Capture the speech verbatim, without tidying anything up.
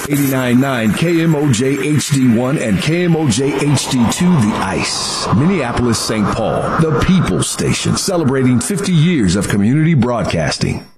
eighty-nine point nine K M O J H D one and K M O J H D two, The Ice. Minneapolis, Saint Paul, the People's Station, celebrating fifty years of community broadcasting.